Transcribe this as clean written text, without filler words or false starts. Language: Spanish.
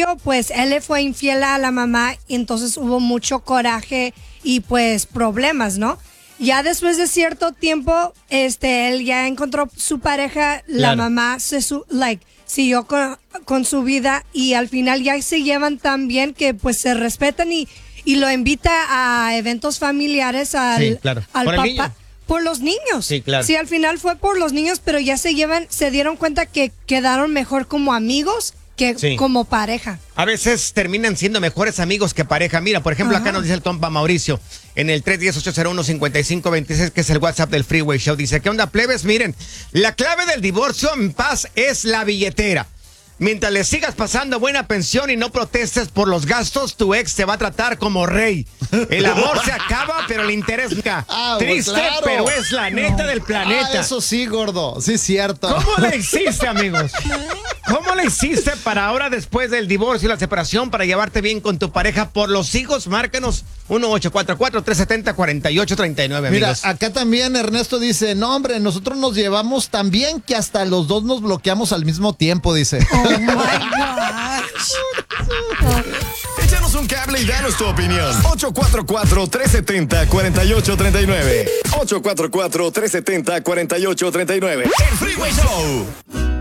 principio, pues él le fue infiel a la mamá y entonces hubo mucho coraje y pues problemas, ¿no? Ya después de cierto tiempo, él ya encontró su pareja, la mamá siguió con su vida y al final ya se llevan tan bien que pues se respetan y lo invita a eventos familiares al papá. Por los niños. Sí, claro. Sí, al final fue por los niños, pero ya se dieron cuenta que quedaron mejor como amigos que como pareja. A veces terminan siendo mejores amigos que pareja. Mira, por ejemplo, acá nos dice el compa Mauricio en el 310-801-5526, que es el WhatsApp del Freeway Show. Dice, ¿qué onda, plebes? Miren, la clave del divorcio en paz es la billetera. Mientras le sigas pasando buena pensión y no protestes por los gastos, tu ex te va a tratar como rey. El amor se acaba, pero el interés nunca. Triste, claro, pero es la neta del planeta. Eso sí, gordo. Sí, es cierto. ¿Cómo le hiciste, amigos? ¿Cómo le hiciste para ahora, después del divorcio y la separación, para llevarte bien con tu pareja por los hijos? Márcanos 1-844-370-4839, amigos. Mira, acá también Ernesto dice, no, hombre, nosotros nos llevamos tan bien que hasta los dos nos bloqueamos al mismo tiempo, dice. Oh, my gosh. Échanos un cable y danos tu opinión. 844-370-4839. 844-370-4839. El Freeway Show.